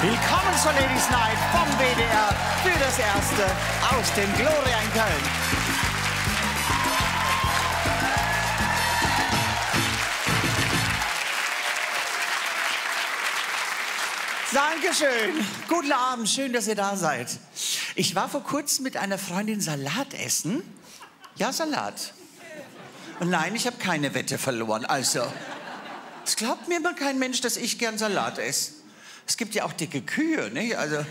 Willkommen zur Ladies Night vom WDR für das Erste aus dem Gloria in Köln. Dankeschön. Guten Abend, schön, dass ihr da seid. Ich war vor kurzem mit einer Freundin Salat essen. Ja, Salat. Und nein, ich habe keine Wette verloren. Also, es glaubt mir immer kein Mensch, dass ich gern Salat esse. Es gibt ja auch dicke Kühe, nicht? Also.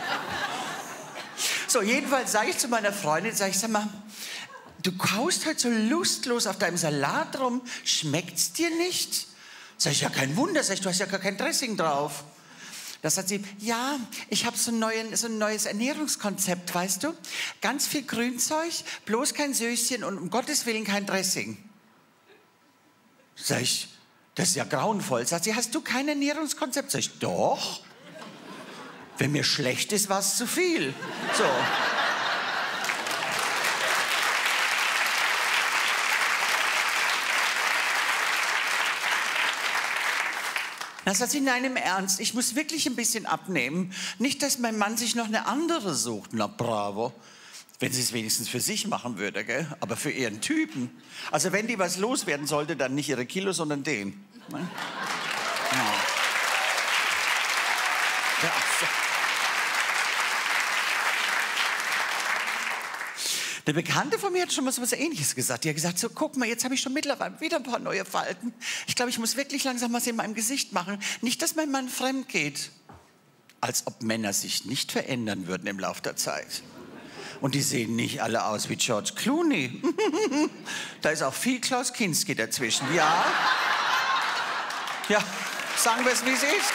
So, jedenfalls sage ich zu meiner Freundin, sag mal, du kaust heute so lustlos auf deinem Salat rum. Schmeckt's dir nicht? Sag ich, ja, kein Wunder. Sag ich, du hast ja gar kein Dressing drauf. Da sagt sie, ja, ich habe so ein neues Ernährungskonzept, weißt du? Ganz viel Grünzeug, bloß kein Söschen und um Gottes Willen kein Dressing. Sag ich, das ist ja grauenvoll. Sagt sie, hast du kein Ernährungskonzept? Sag ich, doch. Wenn mir schlecht ist, war es zu viel. So. Dann sagt sie, nein, im Ernst, ich muss wirklich ein bisschen abnehmen. Nicht, dass mein Mann sich noch eine andere sucht. Na, bravo. Wenn sie es wenigstens für sich machen würde, gell? Aber für ihren Typen. Also wenn die was loswerden sollte, dann nicht ihre Kilo, sondern den. Ne? Ja. Ja, so. Eine Bekannte von mir hat schon mal so was Ähnliches gesagt. Die hat gesagt, so guck mal, jetzt habe ich schon mittlerweile wieder ein paar neue Falten. Ich glaube, ich muss wirklich langsam was in meinem Gesicht machen. Nicht, dass mein Mann fremd geht. Als ob Männer sich nicht verändern würden im Laufe der Zeit. Und die sehen nicht alle aus wie George Clooney. Da ist auch viel Klaus Kinski dazwischen. Ja, ja, sagen wir es, wie es ist.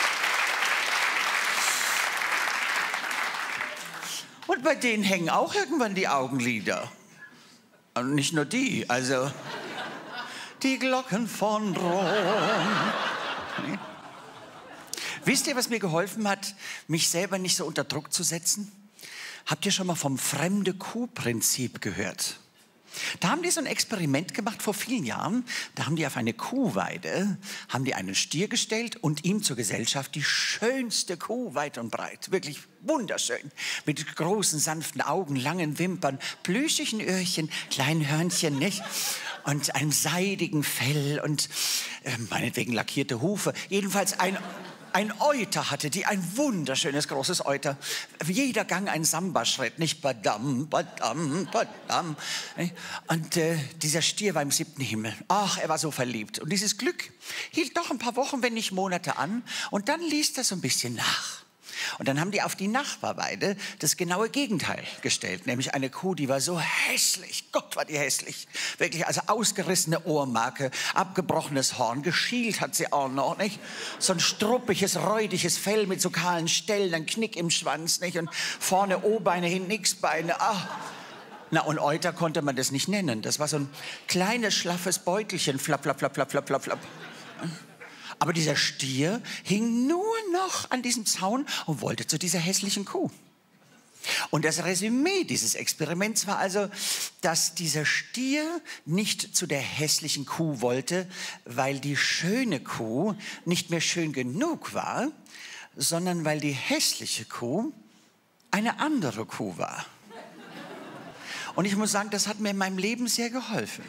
Und bei denen hängen auch irgendwann die Augenlider. Und nicht nur die, also die Glocken von Rom. Nee. Wisst ihr, was mir geholfen hat, mich selber nicht so unter Druck zu setzen? Habt ihr schon mal vom Fremde-Kuh-Prinzip gehört? Da haben die so ein Experiment gemacht vor vielen Jahren. Da haben die auf eine Kuhweide, haben die einen Stier gestellt und ihm zur Gesellschaft die schönste Kuh weit und breit. Wirklich wunderschön. Mit großen, sanften Augen, langen Wimpern, plüschigen Öhrchen, kleinen Hörnchen, nicht? Und einem seidigen Fell und meinetwegen lackierte Hufe. Jedenfalls ein Euter hatte die, ein wunderschönes großes Euter. Jeder Gang ein Samba-Schritt, nicht badam, badam, badam. Und dieser Stier war im 7. Himmel. Ach, er war so verliebt. Und dieses Glück hielt doch ein paar Wochen, wenn nicht Monate an. Und dann ließ das so ein bisschen nach. Und dann haben die auf die Nachbarweide das genaue Gegenteil gestellt. Nämlich eine Kuh, die war so hässlich. Gott, war die hässlich. Wirklich, also ausgerissene Ohrmarke, abgebrochenes Horn, geschielt hat sie auch noch, nicht? So ein struppiges, räudiges Fell mit so kahlen Stellen, ein Knick im Schwanz, nicht? Und vorne O-Beine, hinten X-Beine. Ach. Na, und Euter konnte man das nicht nennen. Das war so ein kleines, schlaffes Beutelchen, flapp, flapp, flapp, flapp, flapp, flapp, flapp. Aber dieser Stier hing nur noch an diesem Zaun und wollte zu dieser hässlichen Kuh. Und das Resümee dieses Experiments war also, dass dieser Stier nicht zu der hässlichen Kuh wollte, weil die schöne Kuh nicht mehr schön genug war, sondern weil die hässliche Kuh eine andere Kuh war. Und ich muss sagen, das hat mir in meinem Leben sehr geholfen.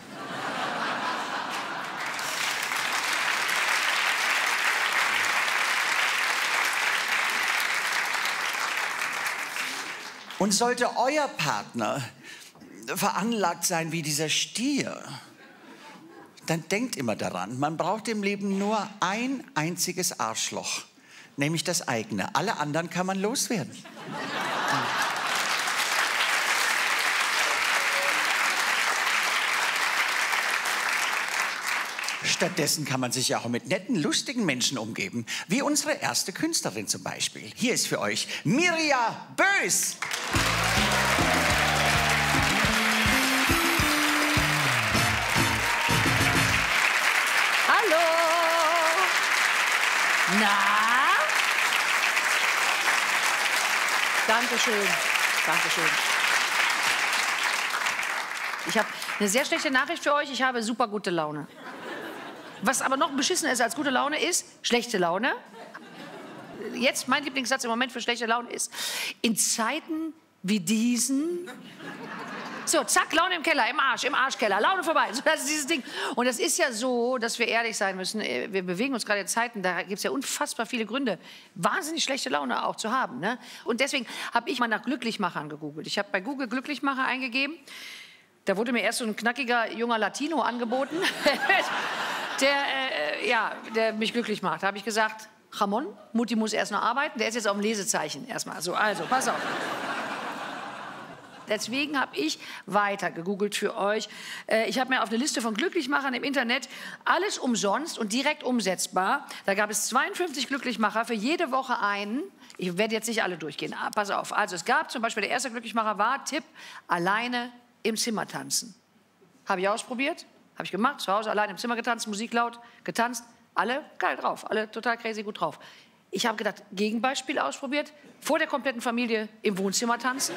Und sollte euer Partner veranlagt sein wie dieser Stier, dann denkt immer daran, man braucht im Leben nur ein einziges Arschloch, nämlich das eigene. Alle anderen kann man loswerden. Stattdessen kann man sich ja auch mit netten, lustigen Menschen umgeben, wie unsere erste Künstlerin zum Beispiel. Hier ist für euch Mirja Bös. Hallo. Na? Dankeschön. Dankeschön. Ich habe eine sehr schlechte Nachricht für euch. Ich habe super gute Laune. Was aber noch beschissener ist als gute Laune ist schlechte Laune. Jetzt mein Lieblingssatz im Moment für schlechte Laune ist: In Zeiten wie diesen. So, zack, Laune im Keller, im Arschkeller, Laune vorbei. So, das ist dieses Ding. Und das ist ja so, dass wir ehrlich sein müssen. Wir bewegen uns gerade in Zeiten, da gibt es ja unfassbar viele Gründe, wahnsinnig schlechte Laune auch zu haben. Ne? Und deswegen habe ich mal nach Glücklichmachern gegoogelt. Ich habe bei Google Glücklichmacher eingegeben. Da wurde mir erst so ein knackiger junger Latino angeboten, der mich glücklich macht. Da habe ich gesagt: Ramon, Mutti muss erst noch arbeiten. Der ist jetzt auf dem Lesezeichen erstmal. So, also, pass auf. Deswegen habe ich weiter gegoogelt für euch. Ich habe mir auf eine Liste von Glücklichmachern im Internet alles umsonst und direkt umsetzbar. Da gab es 52 Glücklichmacher, für jede Woche einen. Ich werde jetzt nicht alle durchgehen. Pass auf. Also es gab zum Beispiel, der erste Glücklichmacher war Tipp: alleine im Zimmer tanzen. Habe ich ausprobiert, habe ich gemacht, zu Hause alleine im Zimmer getanzt, Musik laut, getanzt. Alle geil drauf, alle total crazy gut drauf. Ich habe gedacht, Gegenbeispiel ausprobiert, vor der kompletten Familie im Wohnzimmer tanzen.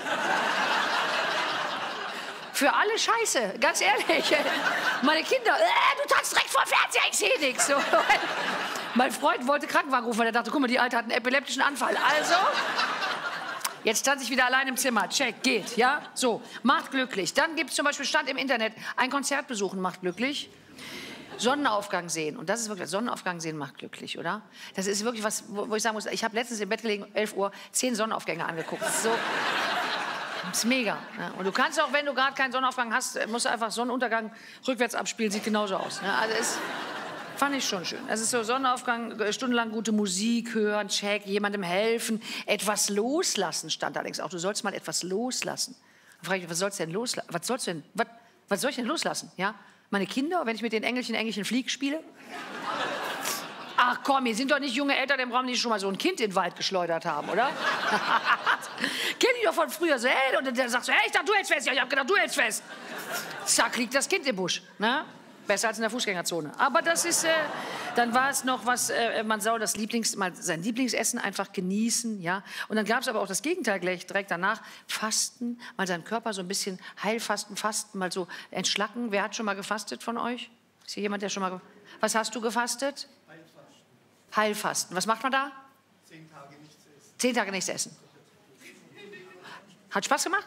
Für alle Scheiße, ganz ehrlich. Meine Kinder, du tanzt direkt vor dem Fernseher, ich sehe nichts. So. Mein Freund wollte Krankenwagen rufen, weil er dachte, guck mal, die Alte hat einen epileptischen Anfall. Also, jetzt tanze ich wieder allein im Zimmer. Check, geht, ja? So, macht glücklich. Dann gibt es zum Beispiel, stand im Internet, ein Konzert besuchen macht glücklich. Sonnenaufgang sehen. Und das ist wirklich, Sonnenaufgang sehen macht glücklich, oder? Das ist wirklich was, wo ich sagen muss, ich habe letztens im Bett gelegen, 11 Uhr, 10 Sonnenaufgänge angeguckt. So. Das ist mega. Ja. Und du kannst auch, wenn du gerade keinen Sonnenaufgang hast, musst du einfach Sonnenuntergang rückwärts abspielen, sieht genauso aus. Ja. Also es fand ich schon schön. Es ist so Sonnenaufgang, stundenlang gute Musik hören, check, jemandem helfen, etwas loslassen stand allerdings auch. Du sollst mal etwas loslassen. Da frage ich mich, was sollst du denn loslassen? Was soll ich denn loslassen? Ja? Meine Kinder, wenn ich mit den Engelchen Flieg spiele? Ach komm, hier sind doch nicht junge Eltern im Raum, die schon mal so ein Kind in den Wald geschleudert haben, oder? Kenn ich doch von früher so, hey, und der sagt so, hey, ich dachte, du hältst fest. Ja, ich hab gedacht, du hältst fest. Zack, liegt das Kind im Busch. Ne? Besser als in der Fußgängerzone. Aber das ist, dann war es noch was, man soll sein Lieblingsessen einfach genießen, ja. Und dann gab es aber auch das Gegenteil gleich direkt danach, Fasten, mal seinen Körper so ein bisschen Heilfasten, Fasten, mal so entschlacken. Wer hat schon mal gefastet von euch? Ist hier jemand, der schon mal, was hast du gefastet? Heilfasten. Was macht man da? 10 Tage nichts essen. 10 Tage nichts essen. Hat Spaß gemacht?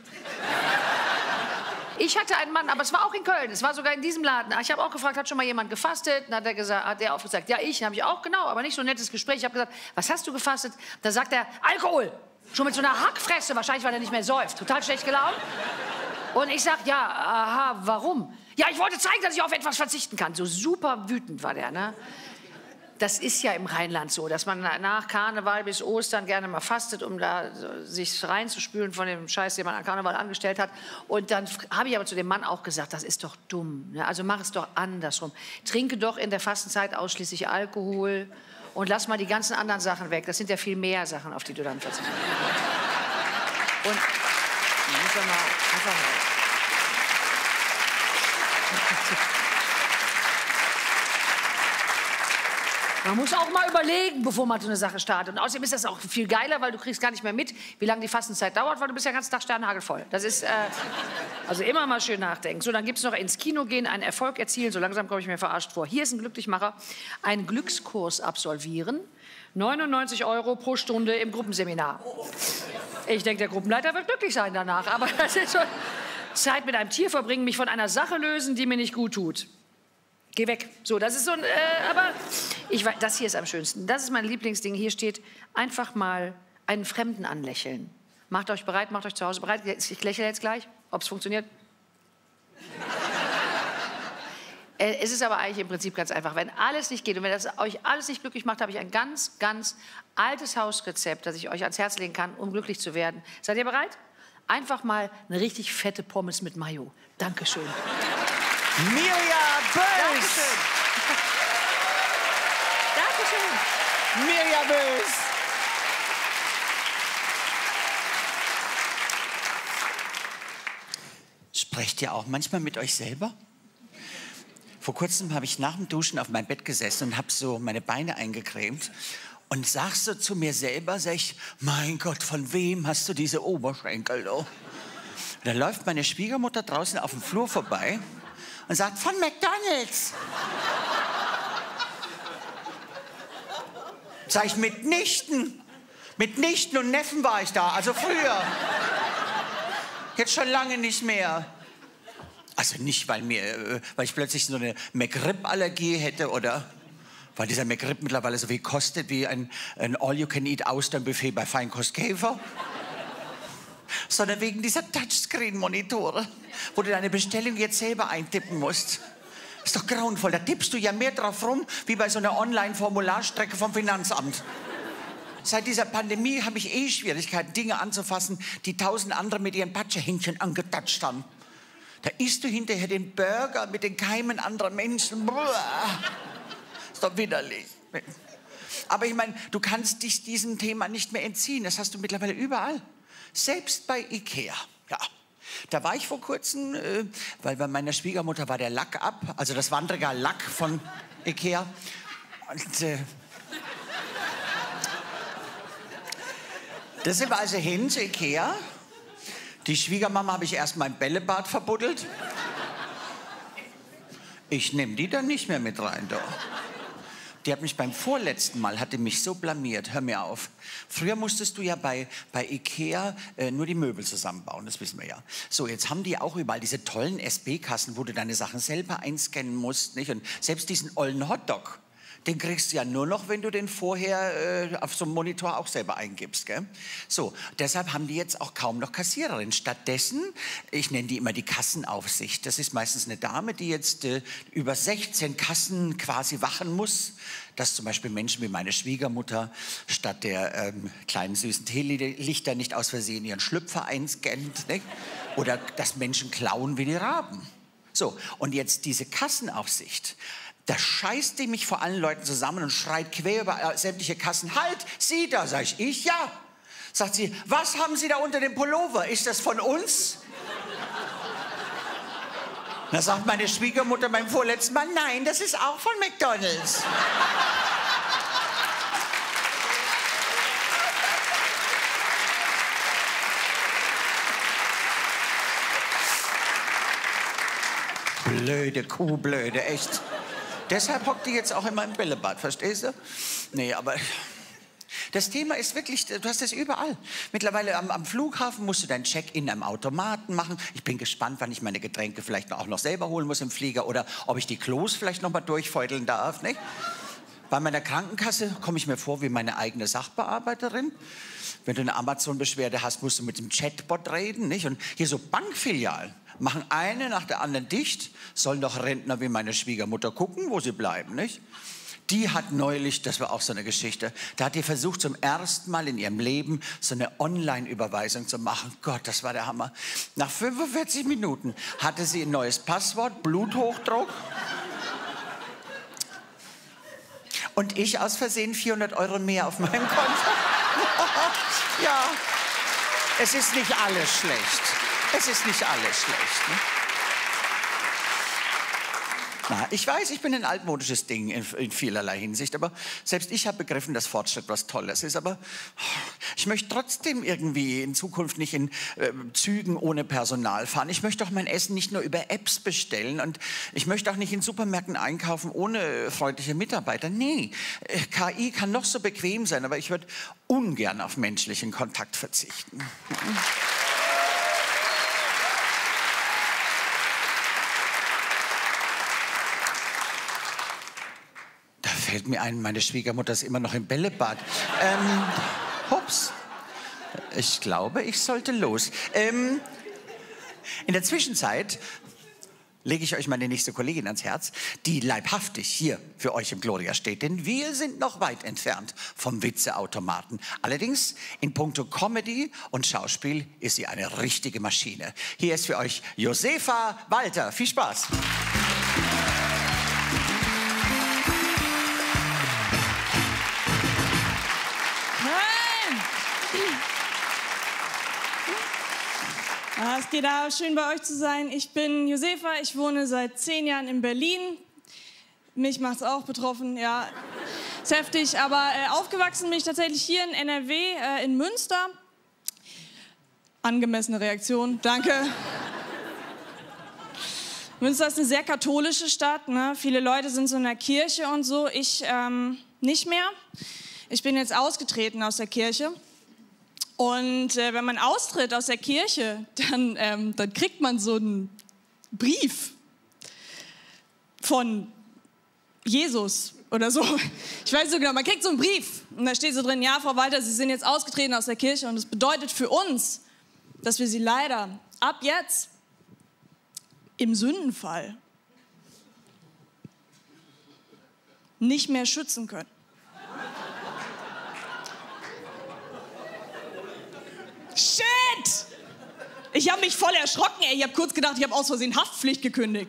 Ich hatte einen Mann, aber es war auch in Köln, es war sogar in diesem Laden. Ich habe auch gefragt, hat schon mal jemand gefastet? Dann hat er aufgesagt, ja, ich. Dann habe ich auch, genau, aber nicht so ein nettes Gespräch. Ich habe gesagt, was hast du gefastet? Da sagt er, Alkohol. Schon mit so einer Hackfresse, wahrscheinlich, weil er nicht mehr säuft. Total schlecht gelaunt. Und ich sage, ja, aha, warum? Ja, ich wollte zeigen, dass ich auf etwas verzichten kann. So super wütend war der, ne? Das ist ja im Rheinland so, dass man nach Karneval bis Ostern gerne mal fastet, um da sich reinzuspülen von dem Scheiß, den man an Karneval angestellt hat. Und dann habe ich aber zu dem Mann auch gesagt, das ist doch dumm. Ne? Also mach es doch andersrum. Trinke doch in der Fastenzeit ausschließlich Alkohol und lass mal die ganzen anderen Sachen weg. Das sind ja viel mehr Sachen, auf die du dann verzichtest. Und einfach mal. Man muss auch mal überlegen, bevor man so eine Sache startet. Und außerdem ist das auch viel geiler, weil du kriegst gar nicht mehr mit, wie lange die Fastenzeit dauert, weil du bist ja den ganzen Tag sternhagelvoll. Das ist, also immer mal schön nachdenken. So, dann gibt es noch ins Kino gehen, einen Erfolg erzielen. So langsam komme ich mir verarscht vor. Hier ist ein Glücklichmacher. Einen Glückskurs absolvieren. 99 € pro Stunde im Gruppenseminar. Ich denke, der Gruppenleiter wird glücklich sein danach. Aber das ist schon Zeit mit einem Tier verbringen, mich von einer Sache lösen, die mir nicht gut tut. Geh weg. So, das ist so ein, aber ich weiß, das hier ist am schönsten. Das ist mein Lieblingsding. Hier steht, einfach mal einen Fremden anlächeln. Macht euch bereit, macht euch zu Hause bereit. Ich lächle jetzt gleich, ob es funktioniert. Es ist aber eigentlich im Prinzip ganz einfach. Wenn alles nicht geht und wenn das euch alles nicht glücklich macht, habe ich ein ganz, ganz altes Hausrezept, das ich euch ans Herz legen kann, um glücklich zu werden. Seid ihr bereit? Einfach mal eine richtig fette Pommes mit Mayo. Dankeschön. Mirja Bös! Dankeschön. Dankeschön. Mirja Bös! Sprecht ihr auch manchmal mit euch selber? Vor kurzem habe ich nach dem Duschen auf meinem Bett gesessen und habe so meine Beine eingecremt und sag so zu mir selber, sag ich, mein Gott, von wem hast du diese Oberschenkel? Oh? Da läuft meine Schwiegermutter draußen auf dem Flur vorbei und sagt, von McDonald's. Sag ich, mitnichten. Mit Nichten und Neffen war ich da, also früher. Jetzt schon lange nicht mehr. Also nicht, weil ich plötzlich so eine McRib-Allergie hätte oder weil dieser McRib mittlerweile so viel kostet wie ein All-You-Can-Eat-Austernbuffet bei Feinkost Käfer. Sondern wegen dieser Touchscreen-Monitore, wo du deine Bestellung jetzt selber eintippen musst. Ist doch grauenvoll, da tippst du ja mehr drauf rum, wie bei so einer Online-Formularstrecke vom Finanzamt. Seit dieser Pandemie habe ich Schwierigkeiten, Dinge anzufassen, die 1000 andere mit ihren Patschehändchen angetatscht haben. Da isst du hinterher den Burger mit den Keimen anderer Menschen. Ist doch widerlich. Aber ich meine, du kannst dich diesem Thema nicht mehr entziehen. Das hast du mittlerweile überall. Selbst bei Ikea. Ja. Da war ich vor kurzem, weil bei meiner Schwiegermutter war der Lack ab. Also das Wandregal Lack von Ikea. Und da sind wir also hin zu Ikea. Die Schwiegermama habe ich erst mal im Bällebad verbuddelt. Ich nehme die dann nicht mehr mit rein, doch. Die hat mich beim vorletzten Mal, hatte mich so blamiert. Hör mir auf. Früher musstest du ja bei Ikea nur die Möbel zusammenbauen, das wissen wir ja. So, jetzt haben die auch überall diese tollen SB-Kassen, wo du deine Sachen selber einscannen musst, nicht? Und selbst diesen ollen Hotdog, den kriegst du ja nur noch, wenn du den vorher auf so einem Monitor auch selber eingibst, gell? So, deshalb haben die jetzt auch kaum noch Kassiererinnen. Stattdessen, ich nenne die immer die Kassenaufsicht. Das ist meistens eine Dame, die jetzt über 16 Kassen quasi wachen muss. Dass zum Beispiel Menschen wie meine Schwiegermutter statt der kleinen süßen Teelichter nicht aus Versehen ihren Schlüpfer einscannt, nicht? Oder dass Menschen klauen wie die Raben. So, und jetzt diese Kassenaufsicht. Da scheißt die mich vor allen Leuten zusammen und schreit quer über sämtliche Kassen. Halt, Sie da, sag ich, ja. Sagt sie, was haben Sie da unter dem Pullover? Ist das von uns? Da sagt meine Schwiegermutter beim vorletzten Mal, nein, das ist auch von McDonald's. Blöde Kuh, blöde, echt. Deshalb hockt die jetzt auch immer im Bällebad, verstehst du? Nee, aber das Thema ist wirklich, du hast das überall. Mittlerweile am Flughafen musst du dein Check-in am Automaten machen. Ich bin gespannt, wann ich meine Getränke vielleicht auch noch selber holen muss im Flieger oder ob ich die Klos vielleicht noch mal durchfeudeln darf, nicht? Bei meiner Krankenkasse komme ich mir vor wie meine eigene Sachbearbeiterin. Wenn du eine Amazon-Beschwerde hast, musst du mit dem Chatbot reden, nicht? Und hier so Bankfilialen machen eine nach der anderen dicht, sollen doch Rentner wie meine Schwiegermutter gucken, wo sie bleiben, nicht? Die hat neulich, das war auch so eine Geschichte, da hat die versucht zum ersten Mal in ihrem Leben so eine Online-Überweisung zu machen. Gott, das war der Hammer. Nach 45 Minuten hatte sie ein neues Passwort, Bluthochdruck. Und ich aus Versehen 400 € mehr auf meinem Konto. Ja, es ist nicht alles schlecht. Es ist nicht alles schlecht. Ne? Na, ich weiß, ich bin ein altmodisches Ding in vielerlei Hinsicht, aber selbst ich habe begriffen, dass Fortschritt was Tolles ist. Aber ich möchte trotzdem irgendwie in Zukunft nicht in Zügen ohne Personal fahren. Ich möchte auch mein Essen nicht nur über Apps bestellen und ich möchte auch nicht in Supermärkten einkaufen ohne freundliche Mitarbeiter. Nee, KI kann noch so bequem sein, aber ich würde ungern auf menschlichen Kontakt verzichten. Fällt mir ein, meine Schwiegermutter ist immer noch im Bällebad. Hups. Ich glaube, ich sollte los. In der Zwischenzeit lege ich euch meine nächste Kollegin ans Herz, die leibhaftig hier für euch im Gloria steht. Denn wir sind noch weit entfernt vom Witzeautomaten. Allerdings in puncto Comedy und Schauspiel ist sie eine richtige Maschine. Hier ist für euch Josefa Walter. Viel Spaß. Es geht auch schön, bei euch zu sein. Ich bin Josefa, ich wohne seit 10 Jahren in Berlin. Mich macht es auch betroffen, ja. Ist heftig, aber aufgewachsen bin ich tatsächlich hier in NRW, in Münster. Angemessene Reaktion, danke. Münster ist eine sehr katholische Stadt, ne? Viele Leute sind so in der Kirche und so, ich nicht mehr. Ich bin jetzt ausgetreten aus der Kirche. Und wenn man austritt aus der Kirche, dann kriegt man so einen Brief von Jesus oder so. Ich weiß nicht so genau, man kriegt so einen Brief. Und da steht so drin, ja, Frau Walter, Sie sind jetzt ausgetreten aus der Kirche. Und das bedeutet für uns, dass wir Sie leider ab jetzt im Sündenfall nicht mehr schützen können. Shit! Ich habe mich voll erschrocken, ey. Ich habe kurz gedacht, ich habe aus Versehen Haftpflicht gekündigt.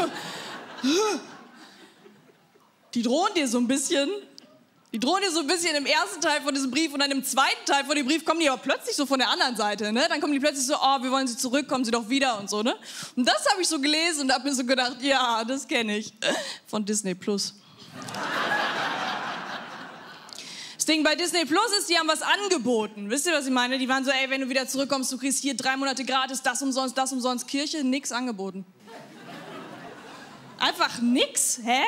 Die drohen dir so ein bisschen. Die drohen dir so ein bisschen im ersten Teil von diesem Brief und dann im zweiten Teil von dem Brief kommen die aber plötzlich so von der anderen Seite, ne? Dann kommen die plötzlich so, oh, wir wollen Sie zurück, kommen Sie doch wieder und so, ne? Und das habe ich so gelesen und habe mir so gedacht, ja, das kenne ich von Disney Plus. Das Ding bei Disney Plus ist, die haben was angeboten. Wisst ihr, was ich meine? Die waren so, ey, wenn du wieder zurückkommst, du kriegst hier 3 Monate gratis, das umsonst, Kirche, nix angeboten. Einfach nix, hä?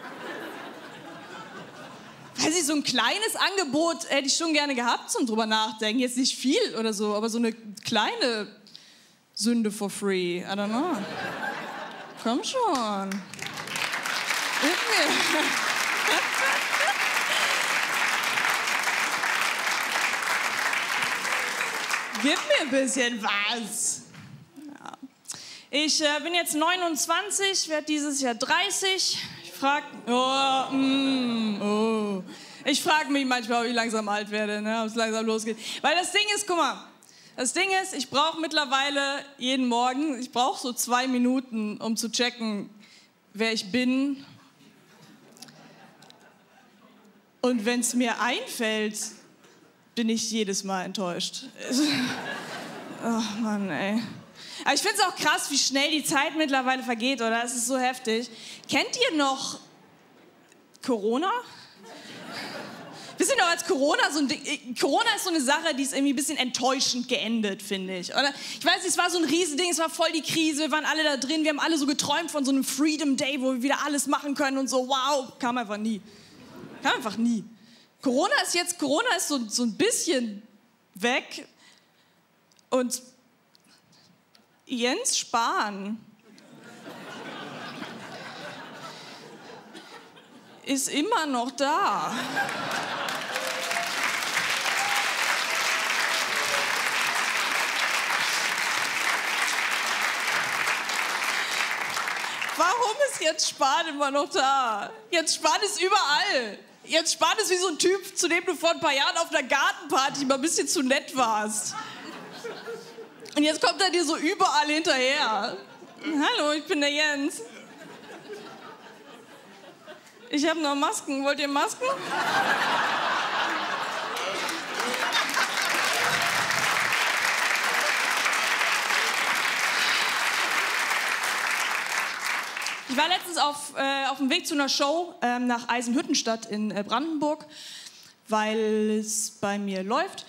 Weiß ich, so ein kleines Angebot hätte ich schon gerne gehabt zum drüber nachdenken. Jetzt nicht viel oder so, aber so eine kleine Sünde for free. I don't know. Komm schon. Gib mir ein bisschen was. Ja. Ich bin jetzt 29, werde dieses Jahr 30. Ich frage mich manchmal, ob ich langsam alt werde, ne? Ob es langsam losgeht. Weil das Ding ist, guck mal, ich brauche mittlerweile jeden Morgen, ich brauche so 2 Minuten, um zu checken, wer ich bin. Und wenn es mir einfällt, bin ich jedes Mal enttäuscht. Oh Mann, ey. Aber ich finde es auch krass, wie schnell die Zeit mittlerweile vergeht, oder? Es ist so heftig. Kennt ihr noch Corona? Wisst ihr noch, als Corona so ein Ding, Corona ist so eine Sache, die ist irgendwie ein bisschen enttäuschend geendet, finde ich. Oder? Ich weiß nicht, es war so ein Riesending, es war voll die Krise, wir waren alle da drin, wir haben alle so geträumt von so einem Freedom Day, wo wir wieder alles machen können und so, wow, kam einfach nie. Kam einfach nie. Corona ist so ein bisschen weg und Jens Spahn ist immer noch da. Warum ist Jens Spahn immer noch da? Jens Spahn ist überall. Jens Spahn ist wie so ein Typ, zu dem du vor ein paar Jahren auf einer Gartenparty mal ein bisschen zu nett warst. Und jetzt kommt er dir so überall hinterher. Hallo, ich bin der Jens. Ich habe noch Masken. Wollt ihr Masken? Ich war letztens auf dem Weg zu einer Show nach Eisenhüttenstadt in Brandenburg, weil es bei mir läuft.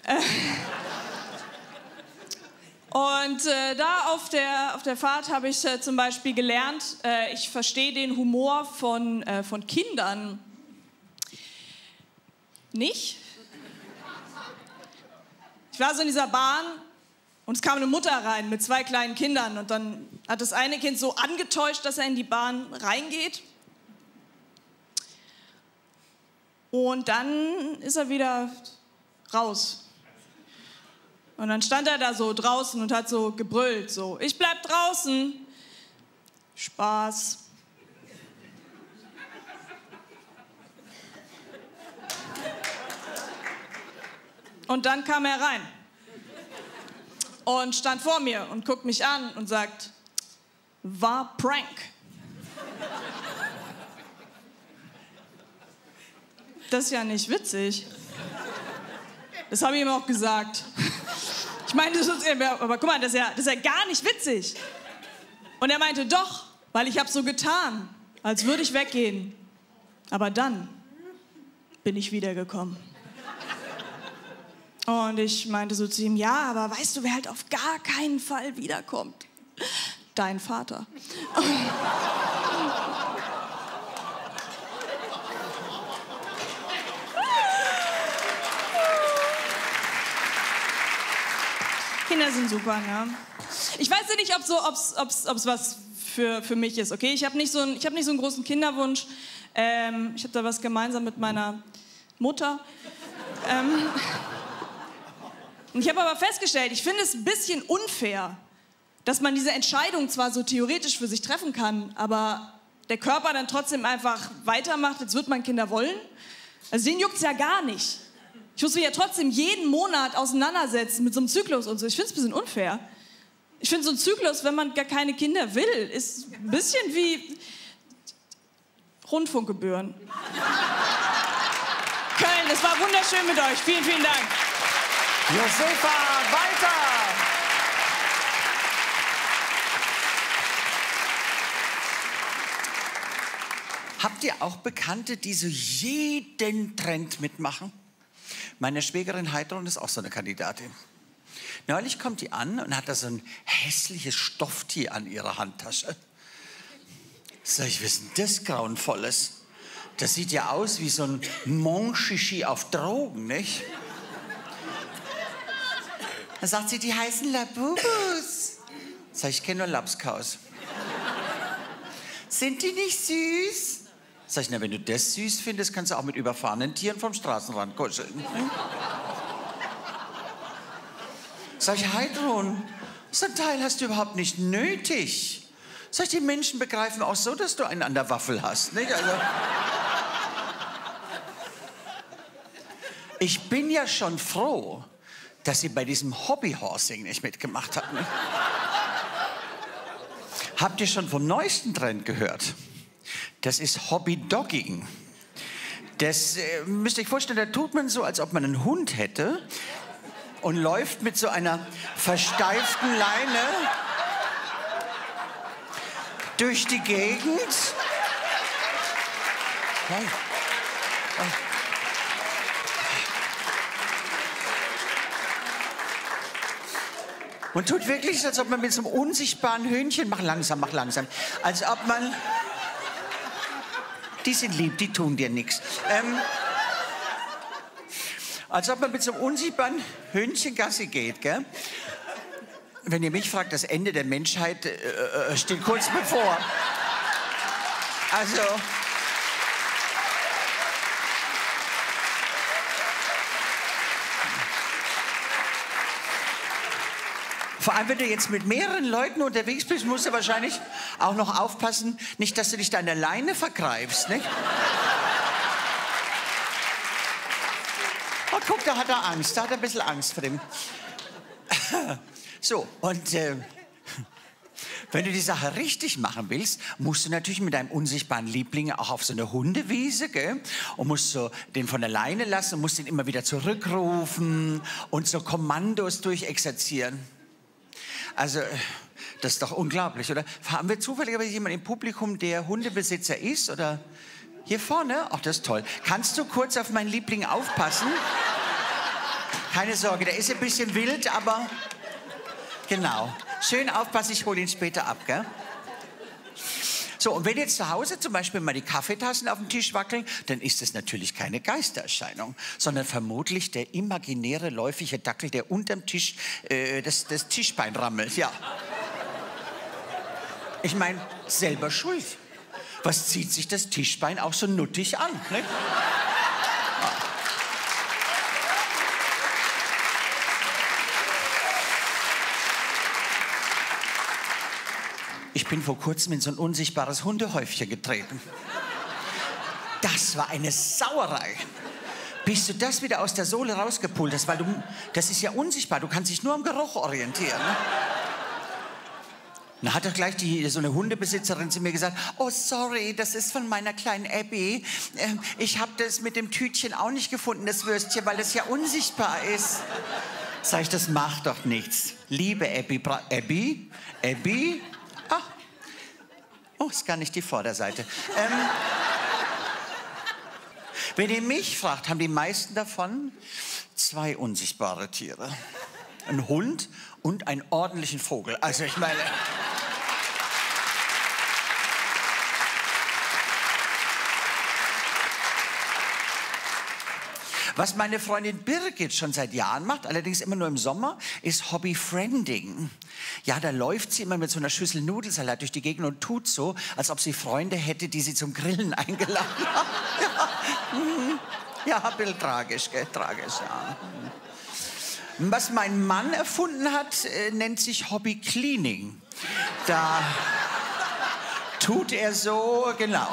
Und da auf der Fahrt habe ich zum Beispiel gelernt, ich verstehe den Humor von Kindern nicht. Ich war so in dieser Bahn und es kam eine Mutter rein mit 2 kleinen Kindern und dann hat das eine Kind so angetäuscht, dass er in die Bahn reingeht. Und dann ist er wieder raus. Und dann stand er da so draußen und hat so gebrüllt, so, ich bleib draußen. Spaß. Und dann kam er rein und stand vor mir und guckt mich an und sagt, war Prank. Das ist ja nicht witzig. Das habe ich ihm auch gesagt. Ich meinte, aber guck mal, das ist ja gar nicht witzig. Und er meinte, doch, weil ich habe so getan, als würde ich weggehen. Aber dann bin ich wiedergekommen. Und ich meinte so zu ihm, ja, aber weißt du, wer halt auf gar keinen Fall wiederkommt? Dein Vater. Kinder sind super, ne? Ich weiß ja nicht, ob's was für mich ist, okay? Ich habe nicht so einen großen Kinderwunsch. Ich habe da was gemeinsam mit meiner Mutter. Und ich habe aber festgestellt, ich finde es ein bisschen unfair, dass man diese Entscheidung zwar so theoretisch für sich treffen kann, aber der Körper dann trotzdem einfach weitermacht, als würde man Kinder wollen. Also den juckt's ja gar nicht. Ich muss mich ja trotzdem jeden Monat auseinandersetzen mit so einem Zyklus und so. Ich finde es ein bisschen unfair. Ich finde so ein Zyklus, wenn man gar keine Kinder will, ist ein bisschen wie Rundfunkgebühren. Köln, es war wunderschön mit euch. Vielen, vielen Dank. Josefa, weiter! Habt ihr auch Bekannte, die so jeden Trend mitmachen? Meine Schwägerin Heidrun ist auch so eine Kandidatin. Neulich kommt die an und hat da so ein hässliches Stofftier an ihrer Handtasche. Sag ich, was ist denn das Grauenvolles? Das sieht ja aus wie so ein Monchichi auf Drogen, nicht? Dann sagt sie, die heißen Labubus. Sag ich, kenne nur Lapskaus. Sind die nicht süß? Sag ich, na, wenn du das süß findest, kannst du auch mit überfahrenen Tieren vom Straßenrand kuscheln. Sag ich, Heidrun, so ein Teil hast du überhaupt nicht nötig. Sag ich, die Menschen begreifen auch so, dass du einen an der Waffel hast, nicht? Also, ich bin ja schon froh, dass sie bei diesem Hobbyhorsing nicht mitgemacht hat. Ne? Habt ihr schon vom neuesten Trend gehört? Das ist Hobbydogging. Das müsst ihr euch vorstellen, da tut man so, als ob man einen Hund hätte und läuft mit so einer versteiften Leine durch die Gegend. Hey. Und tut wirklich, als ob man mit so einem unsichtbaren Hühnchen, mach langsam, als ob man, die sind lieb, die tun dir nichts. Als ob man mit so einem unsichtbaren Hühnchen Gassi geht, gell? Wenn ihr mich fragt, das Ende der Menschheit steht kurz bevor. Also, vor allem, wenn du jetzt mit mehreren Leuten unterwegs bist, musst du wahrscheinlich auch noch aufpassen, nicht, dass du dich da an der Leine vergreifst, nicht? Oh, guck, da hat er Angst, da hat er ein bisschen Angst vor dem. So, und wenn du die Sache richtig machen willst, musst du natürlich mit deinem unsichtbaren Liebling auch auf so eine Hundewiese, gell? Und musst so den von der Leine lassen und musst ihn immer wieder zurückrufen und so Kommandos durchexerzieren. Also, das ist doch unglaublich, oder? Haben wir zufälligerweise jemanden im Publikum, der Hundebesitzer ist? Oder hier vorne? Ach, das ist toll. Kannst du kurz auf meinen Liebling aufpassen? Keine Sorge, der ist ein bisschen wild, aber genau. Schön aufpassen, ich hole ihn später ab, gell? So, und wenn jetzt zu Hause zum Beispiel mal die Kaffeetassen auf dem Tisch wackeln, dann ist das natürlich keine Geistererscheinung, sondern vermutlich der imaginäre läufige Dackel, der unterm Tisch das Tischbein rammelt, ja. Ich meine, selber schuld. Was zieht sich das Tischbein auch so nuttig an, ne? Ich bin vor kurzem in so ein unsichtbares Hundehäufchen getreten. Das war eine Sauerei. Bis du das wieder aus der Sohle rausgepult hast, weil das ist ja unsichtbar, du kannst dich nur am Geruch orientieren. Ne? Dann hat doch gleich so eine Hundebesitzerin zu mir gesagt, oh sorry, das ist von meiner kleinen Abby. Ich habe das mit dem Tütchen auch nicht gefunden, das Würstchen, weil das ja unsichtbar ist. Sag ich, das macht doch nichts. Liebe Abby? Ach, oh, ist gar nicht die Vorderseite. Wenn ihr mich fragt, haben die meisten davon 2 unsichtbare Tiere. Ein Hund und einen ordentlichen Vogel. Also ich meine... Was meine Freundin Birgit schon seit Jahren macht, allerdings immer nur im Sommer, ist Hobby-Friending. Ja, da läuft sie immer mit so einer Schüssel Nudelsalat durch die Gegend und tut so, als ob sie Freunde hätte, die sie zum Grillen eingeladen haben. Ja, ein bisschen tragisch, gell? Tragisch, ja. Was mein Mann erfunden hat, nennt sich Hobby-Cleaning. Da tut er so, genau.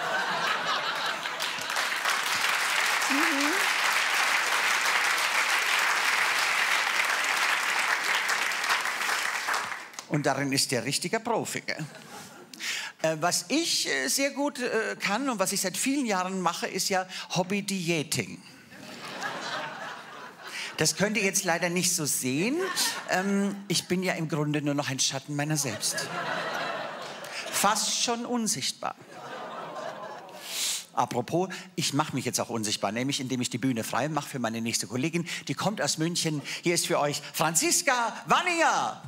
Und darin ist er richtiger Profi. Was ich sehr gut kann und was ich seit vielen Jahren mache, ist ja Hobby-Dieting. Das könnt ihr jetzt leider nicht so sehen. Ich bin ja im Grunde nur noch ein Schatten meiner selbst. Fast schon unsichtbar. Apropos, ich mache mich jetzt auch unsichtbar, nämlich indem ich die Bühne frei mache für meine nächste Kollegin. Die kommt aus München. Hier ist für euch Franziska Wanninger.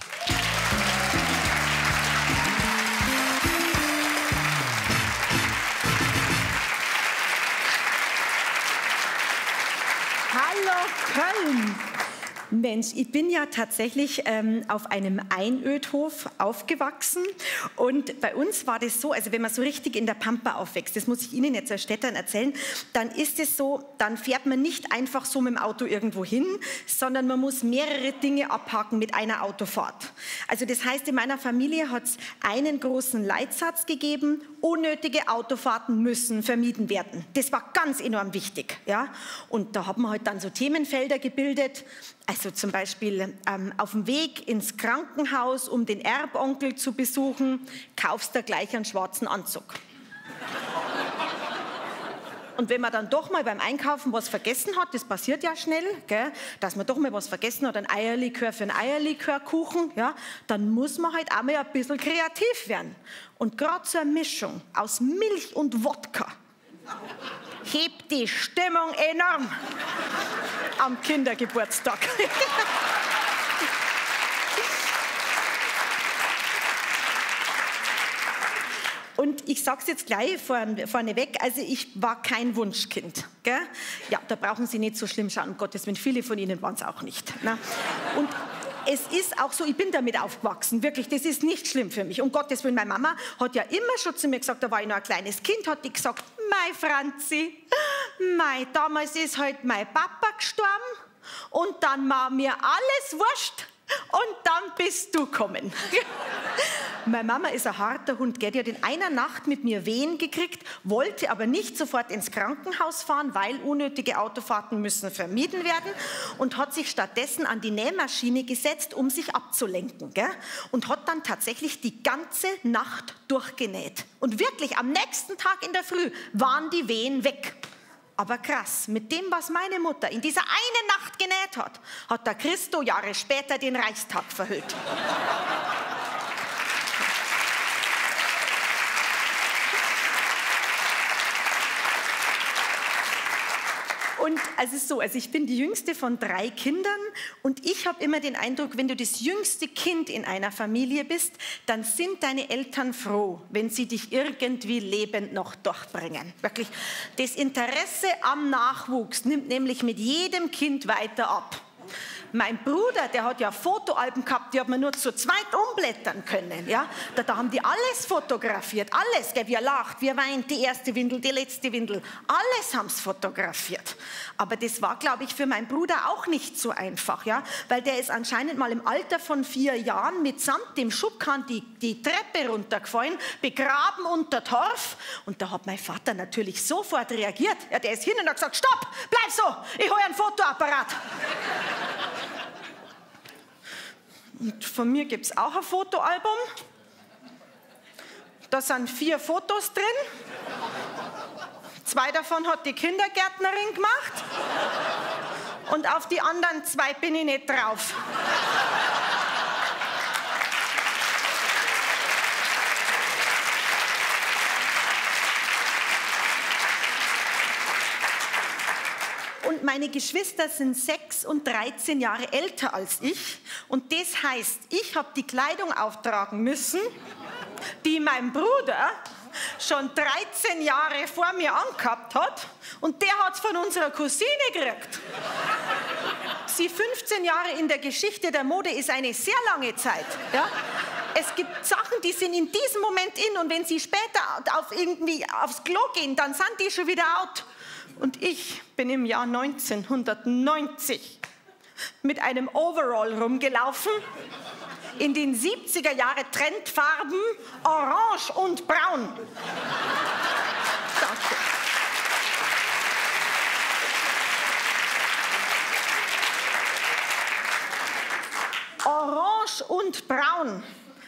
Hallo Köln! Mensch, ich bin ja tatsächlich auf einem Einödhof aufgewachsen und bei uns war das so, also wenn man so richtig in der Pampa aufwächst, das muss ich Ihnen jetzt als Städtern erzählen, dann ist es so, dann fährt man nicht einfach so mit dem Auto irgendwo hin, sondern man muss mehrere Dinge abhaken mit einer Autofahrt. Also das heißt, in meiner Familie hat es einen großen Leitsatz gegeben: unnötige Autofahrten müssen vermieden werden. Das war ganz enorm wichtig. Ja? Und da haben wir halt dann so Themenfelder gebildet. Also zum Beispiel auf dem Weg ins Krankenhaus, um den Erbonkel zu besuchen, kaufst du gleich einen schwarzen Anzug. Und wenn man dann doch mal beim Einkaufen was vergessen hat, das passiert ja schnell, gell, dass man doch mal was vergessen hat, ein Eierlikör für einen Eierlikörkuchen, ja, dann muss man halt auch mal ein bisschen kreativ werden. Und gerade so eine Mischung aus Milch und Wodka hebt die Stimmung enorm am Kindergeburtstag. Und ich sage es jetzt gleich vorneweg, also ich war kein Wunschkind. Gell? Ja, da brauchen Sie nicht so schlimm schauen, um Gottes Willen, viele von Ihnen waren es auch nicht. Ne? Und es ist auch so, ich bin damit aufgewachsen, wirklich, das ist nicht schlimm für mich. Um Gottes Willen, meine Mama hat ja immer schon zu mir gesagt, da war ich noch ein kleines Kind, hat die gesagt: Mei Franzi, mei, damals ist halt mein Papa gestorben und dann war mir alles wurscht und dann bist du gekommen. Meine Mama ist ein harter Hund, gell? Die hat in einer Nacht mit mir Wehen gekriegt, wollte aber nicht sofort ins Krankenhaus fahren, weil unnötige Autofahrten müssen vermieden werden, und hat sich stattdessen an die Nähmaschine gesetzt, um sich abzulenken. Gell? Und hat dann tatsächlich die ganze Nacht durchgenäht. Und wirklich, am nächsten Tag in der Früh waren die Wehen weg. Aber krass, mit dem, was meine Mutter in dieser eine Nacht genäht hat, hat der Christo Jahre später den Reichstag verhüllt. Und also es ist so, also ich bin die jüngste von 3 Kindern und ich habe immer den Eindruck, wenn du das jüngste Kind in einer Familie bist, dann sind deine Eltern froh, wenn sie dich irgendwie lebend noch durchbringen. Wirklich, das Interesse am Nachwuchs nimmt nämlich mit jedem Kind weiter ab. Mein Bruder, der hat ja Fotoalben gehabt, die hat man nur zu zweit umblättern können. Ja? Da haben die alles fotografiert, alles. Gell? Wie er lacht, wie er weint, die erste Windel, die letzte Windel. Alles haben sie fotografiert. Aber das war, glaube ich, für meinen Bruder auch nicht so einfach. Ja? Weil der ist anscheinend mal im Alter von 4 Jahren mitsamt dem Schubkarren die Treppe runtergefallen, begraben unter Torf. Und da hat mein Vater natürlich sofort reagiert. Ja, der ist hin und hat gesagt: Stopp, bleib so, ich hole einen Fotoapparat. Und von mir gibt es auch ein Fotoalbum. Da sind 4 Fotos drin. 2 davon hat die Kindergärtnerin gemacht. Und auf die anderen 2 bin ich nicht drauf. Und meine Geschwister sind 6 und 13 Jahre älter als ich. Und das heißt, ich habe die Kleidung auftragen müssen, die mein Bruder schon 13 Jahre vor mir angehabt hat und der hat es von unserer Cousine gekriegt. Sie 15 Jahre in der Geschichte der Mode ist eine sehr lange Zeit. Ja? Es gibt Sachen, die sind in diesem Moment in und wenn sie später irgendwie aufs Klo gehen, dann sind die schon wieder out. Und ich bin im Jahr 1990 mit einem Overall rumgelaufen, in den 70er Jahre Trendfarben Orange und Braun. Danke. Orange und Braun,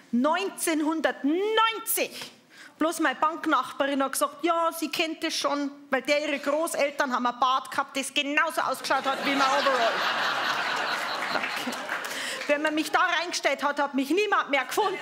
1990. Bloß meine Banknachbarin hat gesagt, ja, sie kennt es schon, weil ihre Großeltern haben ein Bart gehabt, das genauso ausgeschaut hat wie mein Overall. Danke. Wenn man mich da reingestellt hat, hat mich niemand mehr gefunden.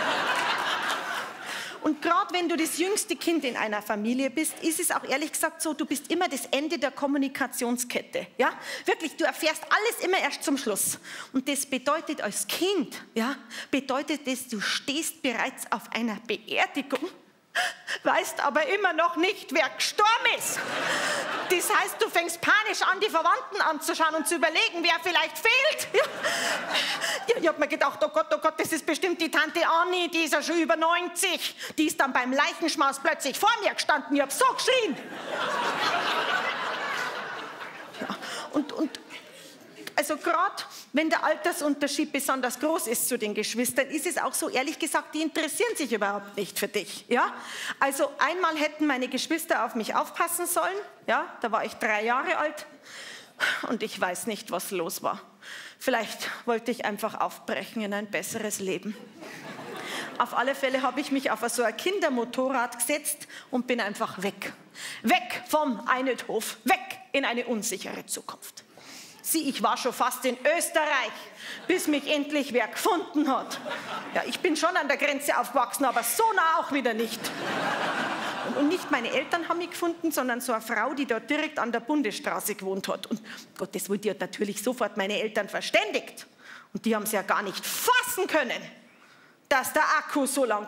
Und gerade wenn du das jüngste Kind in einer Familie bist, ist es auch ehrlich gesagt so, du bist immer das Ende der Kommunikationskette. Ja? Wirklich, du erfährst alles immer erst zum Schluss. Und das bedeutet als Kind, ja, bedeutet das, du stehst bereits auf einer Beerdigung, weißt aber immer noch nicht, wer gestorben ist. Das heißt, du fängst panisch an, die Verwandten anzuschauen und zu überlegen, wer vielleicht fehlt. Ja. Ich habe mir gedacht, oh Gott, das ist bestimmt die Tante Anni, die ist ja schon über 90. Die ist dann beim Leichenschmaus plötzlich vor mir gestanden. Ich habe so geschrien. Ja. Und also gerade wenn der Altersunterschied besonders groß ist zu den Geschwistern, ist es auch so, ehrlich gesagt, die interessieren sich überhaupt nicht für dich. Ja? Also einmal hätten meine Geschwister auf mich aufpassen sollen, ja? Da war ich 3 Jahre alt und ich weiß nicht, was los war. Vielleicht wollte ich einfach aufbrechen in ein besseres Leben. Auf alle Fälle habe ich mich auf so ein Kindermotorrad gesetzt und bin einfach weg. Weg vom Einödhof, weg in eine unsichere Zukunft. Sieh, ich war schon fast in Österreich, bis mich endlich wer gefunden hat. Ja, ich bin schon an der Grenze aufgewachsen, aber so nah auch wieder nicht. Und nicht meine Eltern haben mich gefunden, sondern so eine Frau, die dort direkt an der Bundesstraße gewohnt hat. Und Gottes Willen, die hat natürlich sofort meine Eltern verständigt. Und die haben es ja gar nicht fassen können, dass der Akku so lang